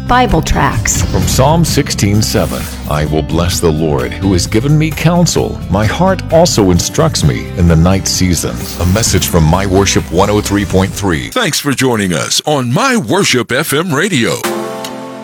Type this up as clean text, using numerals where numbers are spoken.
Bible tracts. From Psalm 16:7, I will bless the Lord who has given me counsel. My heart also instructs me in the night season. A message from My Worship 103.3. Thanks for joining us on My Worship FM Radio.